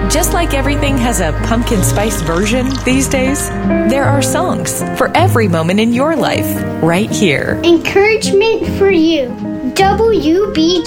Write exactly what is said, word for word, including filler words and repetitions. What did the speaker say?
Just like everything has a pumpkin spice version these days, there are songs for every moment in your life right here. Encouragement for you. W B